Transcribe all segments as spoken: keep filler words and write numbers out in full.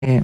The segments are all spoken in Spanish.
eh,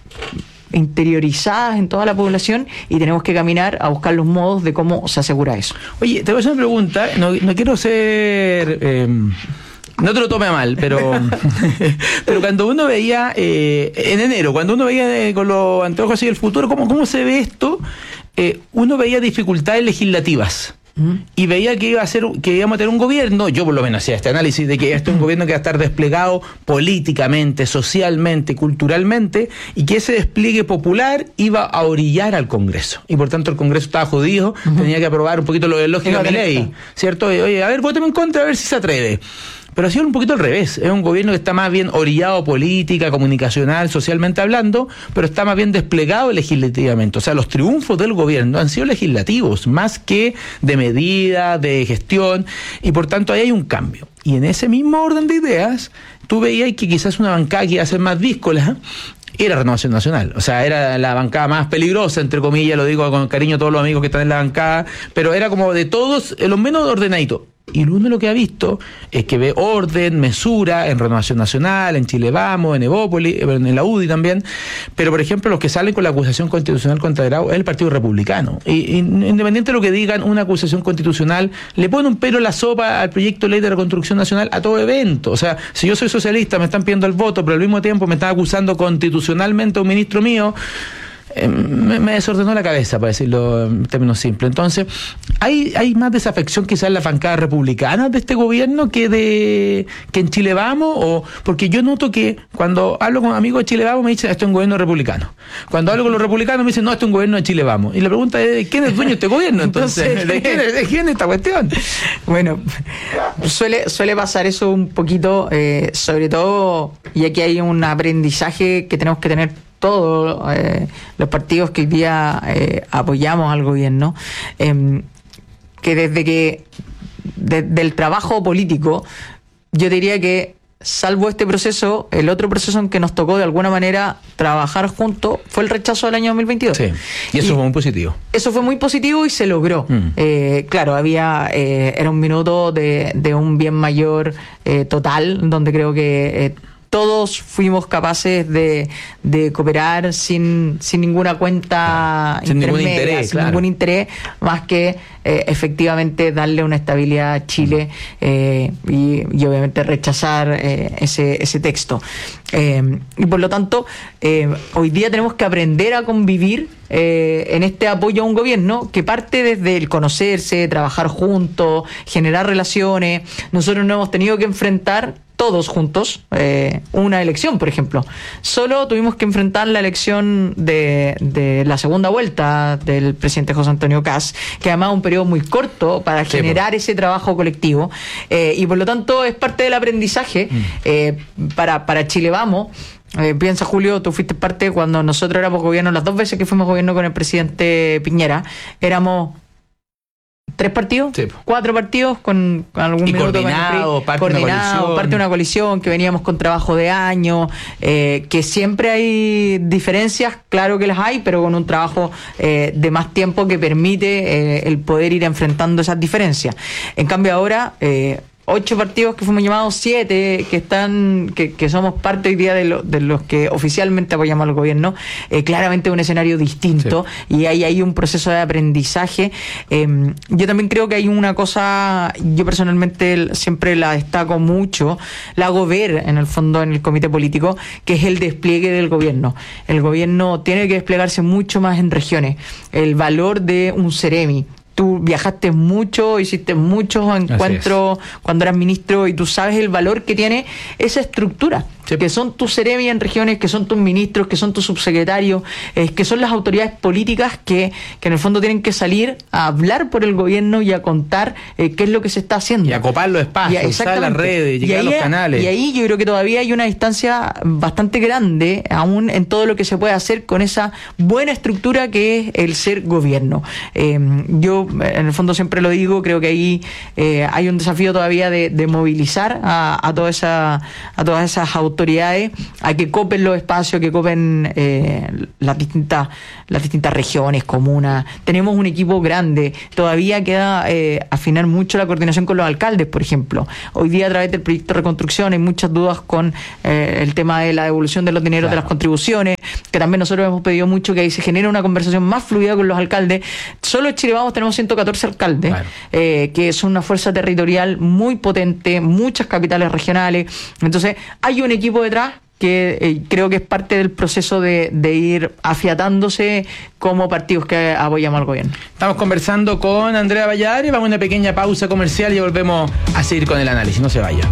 interiorizadas en toda la población, y tenemos que caminar a buscar los modos de cómo se asegura eso. Oye, te voy a hacer una pregunta, no, no quiero ser... Eh, no te lo tome a mal, pero pero cuando uno veía, eh, en enero, cuando uno veía eh, con los anteojos así el futuro, ¿cómo, cómo se ve esto? Eh, uno veía dificultades legislativas. Y veía que iba a ser, que íbamos a tener un gobierno, yo por lo menos hacía este análisis de que este es un gobierno que va a estar desplegado políticamente, socialmente, culturalmente, y que ese despliegue popular iba a orillar al Congreso. Y por tanto el Congreso estaba jodido, uh-huh. tenía que aprobar un poquito lo de lógica de ley, ¿cierto? Oye, a ver, vóteme en contra, a ver si se atreve. Pero ha sido un poquito al revés. Es un gobierno que está más bien orillado política, comunicacional, socialmente hablando, pero está más bien desplegado legislativamente. O sea, los triunfos del gobierno han sido legislativos, más que de medida, de gestión, y por tanto ahí hay un cambio. Y en ese mismo orden de ideas, tú veías que quizás una bancada que iba a ser más díscola era Renovación Nacional. O sea, era la bancada más peligrosa, entre comillas, lo digo con cariño a todos los amigos que están en la bancada, pero era como de todos, lo menos ordenadito. Y uno lo que ha visto es que ve orden, mesura en Renovación Nacional, en Chile Vamos, en Evópolis, en la U D I también. Pero, por ejemplo, los que salen con la acusación constitucional contra Grau es el Partido Republicano. Y, y independiente de lo que digan, una acusación constitucional le pone un pelo a la sopa al proyecto de ley de reconstrucción nacional a todo evento. O sea, si yo soy socialista, me están pidiendo el voto, pero al mismo tiempo me están acusando constitucionalmente a un ministro mío, Me, me desordenó la cabeza, para decirlo en términos simples. Entonces, hay, hay más desafección quizás en las bancadas republicanas de este gobierno que de que en Chile Vamos, o porque yo noto que cuando hablo con amigos de Chile Vamos me dicen esto es un gobierno republicano. Cuando hablo con los republicanos me dicen no, esto es un gobierno de Chile Vamos. Y la pregunta es ¿quién es dueño de este gobierno? Entonces, ¿de quién es, de quién es esta cuestión? Bueno, suele, suele pasar eso un poquito, eh, sobre todo, y aquí hay un aprendizaje que tenemos que tener todos eh, los partidos que hoy día eh, apoyamos al gobierno, eh, que desde que de, del trabajo político, yo diría que salvo este proceso, el otro proceso en que nos tocó de alguna manera trabajar juntos fue el rechazo del año dos mil veintidós. Sí, y eso y fue muy positivo. Eso fue muy positivo y se logró. Mm. Eh, claro, había eh, era un minuto de, de un bien mayor eh, total, donde creo que eh, todos fuimos capaces de, de cooperar sin, sin ninguna cuenta sin ningún interés, sin claro. ningún interés, más que eh, efectivamente darle una estabilidad a Chile eh, y, y obviamente rechazar eh, ese, ese texto. Eh, y por lo tanto, eh, hoy día tenemos que aprender a convivir eh, en este apoyo a un gobierno que parte desde el conocerse, trabajar juntos, generar relaciones. Nosotros no hemos tenido que enfrentar todos juntos eh, una elección, por ejemplo. Solo tuvimos que enfrentar la elección de, de la segunda vuelta del presidente José Antonio Kast, que además es un periodo muy corto para sí, generar pues. ese trabajo colectivo, eh, y por lo tanto es parte del aprendizaje mm. eh, para, para Chile Vamos. Eh, piensa, Julio, tú fuiste parte cuando nosotros éramos gobierno, las dos veces que fuimos gobierno con el presidente Piñera, éramos tres partidos, sí. cuatro partidos con, con algún y minuto coordinado, parte, coordinado parte de una coalición, que veníamos con trabajo de año, eh, que siempre hay diferencias, claro que las hay, pero con un trabajo eh, de más tiempo que permite eh, el poder ir enfrentando esas diferencias. En cambio ahora eh, ocho partidos que fuimos llamados, siete que están, que, que somos parte hoy día de, lo, de los que oficialmente apoyamos al gobierno, eh, claramente un escenario distinto, sí. y ahí hay un proceso de aprendizaje. Eh, yo también creo que hay una cosa, yo personalmente siempre la destaco mucho, la hago ver en el fondo en el comité político, que es el despliegue del gobierno. El gobierno tiene que desplegarse mucho más en regiones. El valor de un Ceremi. Tú viajaste mucho, hiciste muchos encuentros cuando eras ministro y tú sabes el valor que tiene esa estructura, sí. que son tus seremi en regiones, que son tus ministros, que son tus subsecretarios, eh, que son las autoridades políticas que, que en el fondo tienen que salir a hablar por el gobierno y a contar eh, qué es lo que se está haciendo. Y a copar los espacios, y, usar las redes, llegar a los canales. Y ahí yo creo que todavía hay una distancia bastante grande aún en todo lo que se puede hacer con esa buena estructura que es el ser gobierno. Eh, yo en el fondo siempre lo digo, creo que ahí eh, hay un desafío todavía de, de movilizar a, a, toda esa, a todas esas autoridades autoridades a que copen los espacios, que copen eh, las distintas las distintas regiones, comunas. Tenemos un equipo grande. Todavía queda eh, afinar mucho la coordinación con los alcaldes, por ejemplo. Hoy día, a través del proyecto de reconstrucción, hay muchas dudas con eh, el tema de la devolución de los dineros, claro, de las contribuciones, que también nosotros hemos pedido mucho que ahí se genere una conversación más fluida con los alcaldes. Solo en Chile Vamos tenemos ciento catorce alcaldes, claro, eh, que es una fuerza territorial muy potente, muchas capitales regionales. Entonces, hay un equipo detrás que eh, creo que es parte del proceso de, de ir afiatándose como partidos que apoyamos al gobierno. Estamos conversando con Andrea Valladares, vamos a una pequeña pausa comercial y volvemos a seguir con el análisis, no se vaya.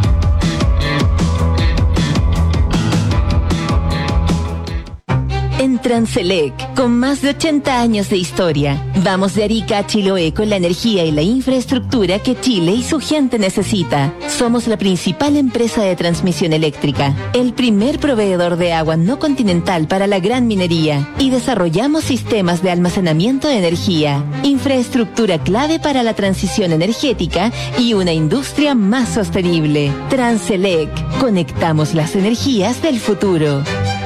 En Transelec, con más de ochenta años de historia, vamos de Arica a Chiloé con la energía y la infraestructura que Chile y su gente necesita. Somos la principal empresa de transmisión eléctrica, el primer proveedor de agua no continental para la gran minería y desarrollamos sistemas de almacenamiento de energía, infraestructura clave para la transición energética y una industria más sostenible. Transelec, conectamos las energías del futuro.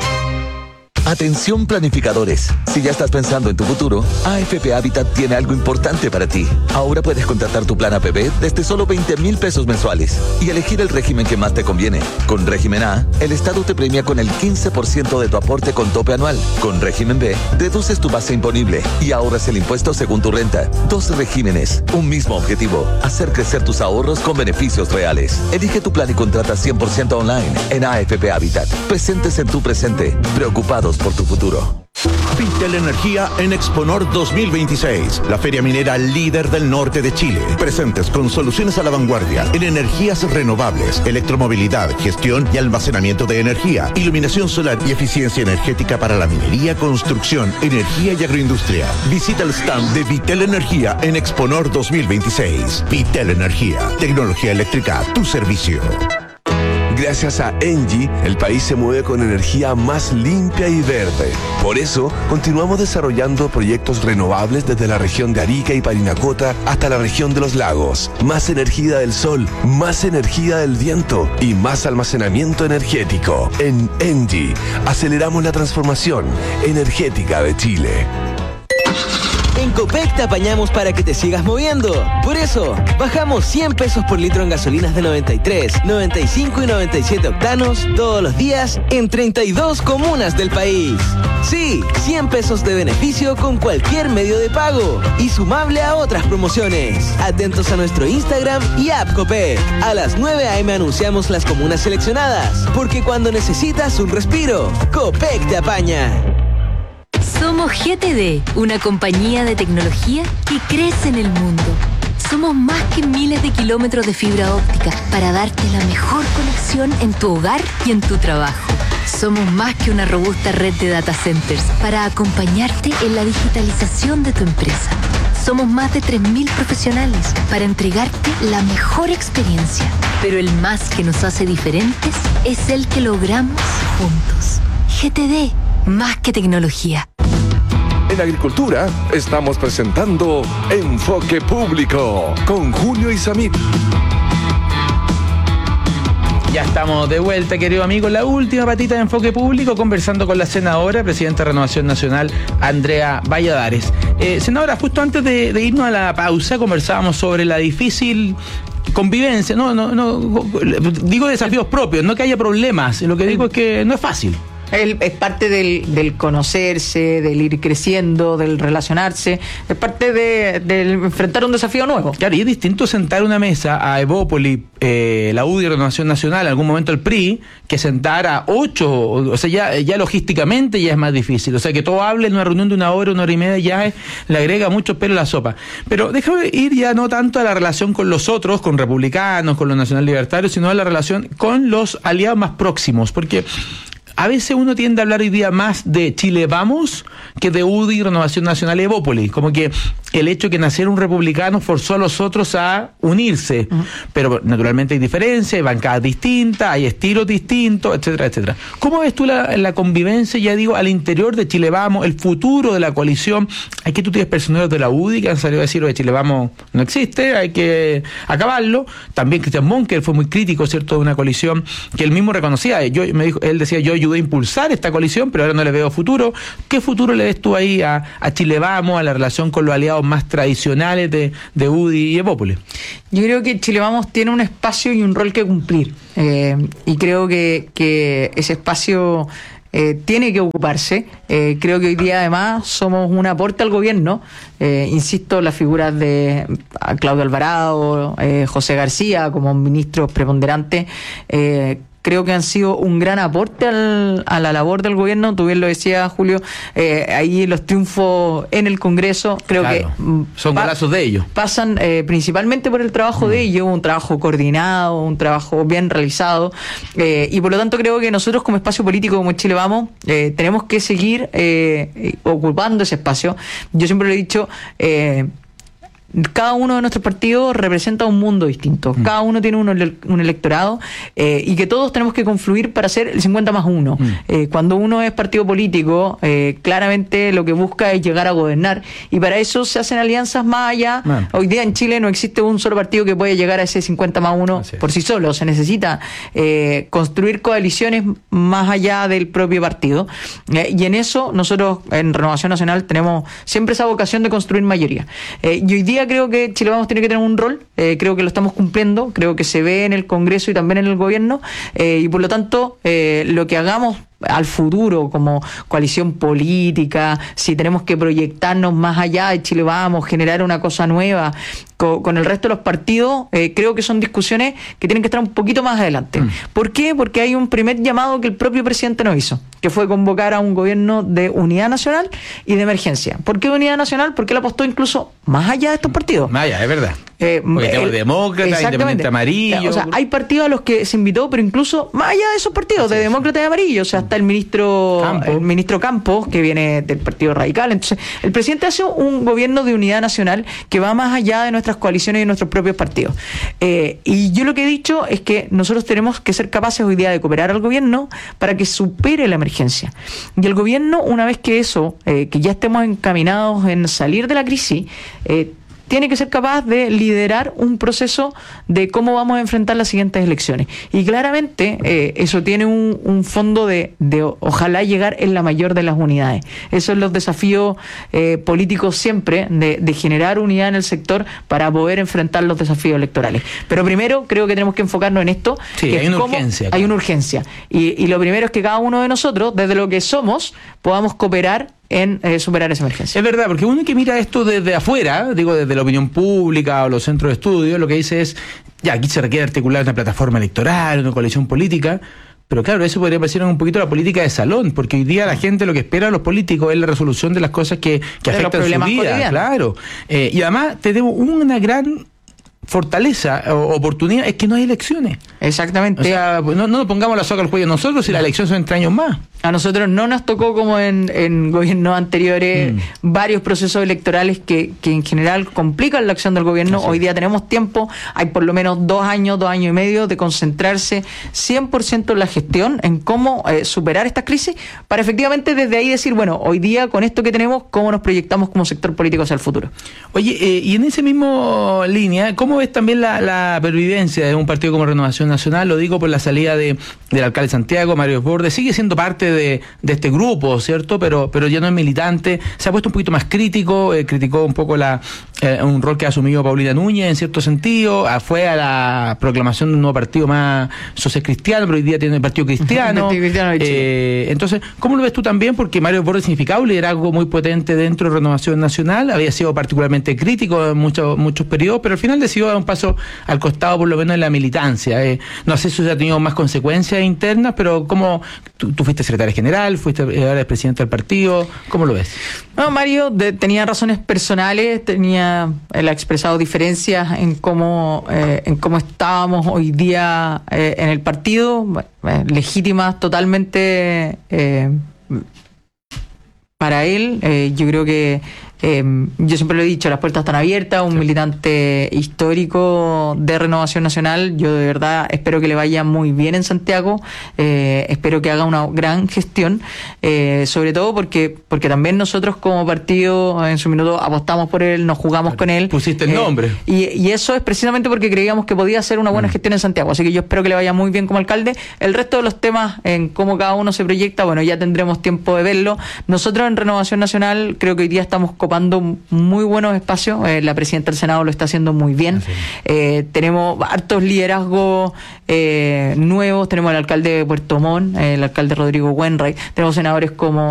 Atención planificadores, si ya estás pensando en tu futuro, A F P Habitat tiene algo importante para ti. Ahora puedes contratar tu plan A P B desde solo veinte mil pesos mensuales y elegir el régimen que más te conviene. Con régimen A, el Estado te premia con el quince por ciento de tu aporte con tope anual. Con régimen B, deduces tu base imponible y ahorras el impuesto según tu renta. Dos regímenes, un mismo objetivo, hacer crecer tus ahorros con beneficios reales. Elige tu plan y contrata cien por ciento online en A F P Habitat. Presentes en tu presente, preocupados por tu futuro. Vitel Energía en Exponor dos mil veintiséis, la feria minera líder del norte de Chile. Presentes con soluciones a la vanguardia en energías renovables, electromovilidad, gestión y almacenamiento de energía, iluminación solar y eficiencia energética para la minería, construcción, energía y agroindustria. Visita el stand de Vitel Energía en Exponor dos mil veintiséis. Vitel Energía, tecnología eléctrica a tu servicio. Gracias a Engie, el país se mueve con energía más limpia y verde. Por eso, continuamos desarrollando proyectos renovables desde la región de Arica y Parinacota hasta la región de los lagos. Más energía del sol, más energía del viento y más almacenamiento energético. En Engie, aceleramos la transformación energética de Chile. En Copec te apañamos para que te sigas moviendo. Por eso, bajamos cien pesos por litro en gasolinas de noventa y tres, noventa y cinco y noventa y siete octanos todos los días en treinta y dos comunas del país. Sí, cien pesos de beneficio con cualquier medio de pago y sumable a otras promociones. Atentos a nuestro Instagram y app Copec. A las nueve a eme anunciamos las comunas seleccionadas, porque cuando necesitas un respiro, Copec te apaña. Somos G T D, una compañía de tecnología que crece en el mundo. Somos más que miles de kilómetros de fibra óptica para darte la mejor conexión en tu hogar y en tu trabajo. Somos más que una robusta red de data centers para acompañarte en la digitalización de tu empresa. Somos más de tres mil profesionales para entregarte la mejor experiencia. Pero el más que nos hace diferentes es el que logramos juntos. G T D, más que tecnología. En Agricultura estamos presentando Enfoque Público con Julio Isamit. Ya estamos de vuelta, querido amigo. La última patita de Enfoque Público, conversando con la senadora, presidenta de Renovación Nacional, Andrea Valladares. Eh, senadora, justo antes de, de irnos a la pausa, conversábamos sobre la difícil convivencia. No, no, no, digo desafíos propios, no que haya problemas. Lo que digo es que no es fácil. El, es parte del, del conocerse, del ir creciendo, del relacionarse, es parte de, del enfrentar un desafío nuevo. Claro, y es distinto sentar una mesa a Evópoli, eh, la U D I, Renovación Nacional, en algún momento el P R I, que sentar a ocho, o sea, ya, ya logísticamente ya es más difícil. O sea, que todo hable en una reunión de una hora, una hora y media, ya es, le agrega mucho pelo a la sopa. Pero déjame ir ya no tanto a la relación con los otros, con republicanos, con los nacional libertarios, sino a la relación con los aliados más próximos, porque a veces uno tiende a hablar hoy día más de Chile Vamos que de U D I, Renovación Nacional y Evópolis. Como que el hecho de que naciera un republicano forzó a los otros a unirse. Uh-huh. Pero naturalmente hay diferencias, hay bancadas distintas, hay estilos distintos, etcétera, etcétera. ¿Cómo ves tú la, la convivencia, ya digo, al interior de Chile Vamos, el futuro de la coalición? Aquí tú tienes personeros de la U D I que han salido a decir que Chile Vamos no existe, hay que acabarlo. También Cristian Monker fue muy crítico, ¿cierto?, de una coalición que él mismo reconocía. Yo, me dijo, él decía, yo ayudé a impulsar esta coalición, pero ahora no le veo futuro. ¿Qué futuro le ves tú ahí a, a Chile Vamos, a la relación con los aliados más tradicionales de, de U D I y Evópolis? Yo creo que Chile Vamos tiene un espacio y un rol que cumplir. Eh, y creo que, que ese espacio eh, tiene que ocuparse. Eh, creo que hoy día además somos un aporte al gobierno. Eh, insisto, las figuras de Claudio Alvarado, eh, José García como ministros preponderantes, eh, creo que han sido un gran aporte al, a la labor del gobierno. Tú bien lo decías, Julio, eh, ahí los triunfos en el Congreso, creo claro, que son pa- golazos de ellos. Pasan eh, principalmente por el trabajo mm. de ellos, un trabajo coordinado, un trabajo bien realizado, eh, y por lo tanto creo que nosotros como espacio político, como Chile Vamos, eh, tenemos que seguir eh, ocupando ese espacio. Yo siempre lo he dicho, eh, cada uno de nuestros partidos representa un mundo distinto. Mm. Cada uno tiene un, ele- un electorado eh, y que todos tenemos que confluir para hacer el cincuenta más uno. Mm. Eh, cuando uno es partido político, eh, claramente lo que busca es llegar a gobernar y para eso se hacen alianzas más allá. Man. Hoy día en Chile no existe un solo partido que pueda llegar a ese cincuenta más uno por sí solo. Se necesita eh, construir coaliciones más allá del propio partido. Eh, y en eso nosotros en Renovación Nacional tenemos siempre esa vocación de construir mayoría. Eh, y hoy día creo que Chile Vamos tiene que tener un rol, eh, creo que lo estamos cumpliendo, creo que se ve en el Congreso y también en el gobierno, eh, y por lo tanto eh, lo que hagamos al futuro como coalición política, si tenemos que proyectarnos más allá de Chile Vamos, generar una cosa nueva con, con el resto de los partidos, eh, creo que son discusiones que tienen que estar un poquito más adelante. Mm. ¿Por qué? Porque hay un primer llamado que el propio presidente nos hizo, que fue convocar a un gobierno de unidad nacional y de emergencia. ¿Por qué unidad nacional? Porque él apostó incluso más allá de estos partidos. Más allá, es verdad. Eh, Porque tenemos el, demócratas, independiente amarillo. O sea, hay partidos a los que se invitó, pero incluso más allá de esos partidos, sí, de demócrata y amarillo. O sea, está el ministro Campos. el ministro Campos, que viene del Partido Radical. Entonces, el presidente hace un gobierno de unidad nacional que va más allá de nuestras coaliciones y de nuestros propios partidos. Eh, y yo lo que he dicho es que nosotros tenemos que ser capaces hoy día de cooperar al gobierno para que supere la emergencia. Y el gobierno, una vez que eso, eh, que ya estemos encaminados en salir de la crisis, eh, tiene que ser capaz de liderar un proceso de cómo vamos a enfrentar las siguientes elecciones. Y claramente eh, eso tiene un, un fondo de, de ojalá llegar en la mayor de las unidades. Esos son los desafíos eh, políticos siempre, de, de generar unidad en el sector para poder enfrentar los desafíos electorales. Pero primero creo que tenemos que enfocarnos en esto. Sí, que hay una urgencia. Hay una urgencia. Y, y lo primero es que cada uno de nosotros, desde lo que somos, podamos cooperar en eh, superar esa emergencia. Es verdad, porque uno que mira esto desde afuera, digo, desde la opinión pública o los centros de estudio, lo que dice es, ya, aquí se requiere articular una plataforma electoral, una coalición política, pero claro, eso podría parecer un poquito la política de salón, porque hoy día la gente lo que espera a los políticos es la resolución de las cosas que, que afectan su vida, claro. Eh, y además tenemos una gran fortaleza o oportunidad, es que no hay elecciones. Exactamente. O sea, no, no pongamos la soga al cuello nosotros si la elección son entre años más. A nosotros no nos tocó, como en, en gobiernos anteriores, mm. varios procesos electorales que, que en general complican la acción del gobierno. Así. Hoy día tenemos tiempo, hay por lo menos dos años, dos años y medio de concentrarse cien por ciento en la gestión, en cómo eh, superar esta crisis, para efectivamente desde ahí decir, bueno, hoy día con esto que tenemos, cómo nos proyectamos como sector político hacia el futuro. Oye, eh, y en ese mismo línea, ¿cómo ves también la, la pervivencia de un partido como Renovación Nacional? Lo digo por la salida de del alcalde de Santiago, Mario Desbordes, sigue siendo parte de, de este grupo, ¿cierto? Pero pero ya no es militante, se ha puesto un poquito más crítico, eh, criticó un poco la eh, un rol que ha asumido Paulina Núñez en cierto sentido, ah, fue a la proclamación de un nuevo partido más social cristiano, pero hoy día tiene el Partido Cristiano. cristiano eh, entonces, ¿cómo lo ves tú también? Porque Mario Desbordes significaba un liderazgo muy potente dentro de Renovación Nacional, había sido particularmente crítico en muchos, muchos periodos, pero al final decidió dar un paso al costado, por lo menos en la militancia. Eh, no sé si eso ha tenido más consecuencias internas, pero ¿cómo? Tú, tú fuiste secretario general, fuiste ahora eres presidente del partido, ¿cómo lo ves? No, Mario de, tenía razones personales, tenía, él ha expresado diferencias en cómo, eh, en cómo estábamos hoy día eh, en el partido, eh, legítimas totalmente. Eh, para él, eh, yo creo que Eh, yo siempre lo he dicho, las puertas están abiertas, un sí. militante histórico de Renovación Nacional. Yo de verdad espero que le vaya muy bien en Santiago, eh, espero que haga una gran gestión, eh, sobre todo porque porque también nosotros como partido en su minuto apostamos por él, nos jugamos claro. con él. Pusiste el eh, nombre. Y, y eso es precisamente porque creíamos que podía hacer una buena mm. gestión en Santiago, así que yo espero que le vaya muy bien como alcalde. El resto de los temas, en cómo cada uno se proyecta, bueno, ya tendremos tiempo de verlo. Nosotros en Renovación Nacional creo que hoy día estamos ocupando muy buenos espacios, eh, la presidenta del Senado lo está haciendo muy bien, eh, tenemos hartos liderazgos eh, nuevos, tenemos el alcalde de Puerto Montt, eh, el alcalde Rodrigo Wainwright, tenemos senadores como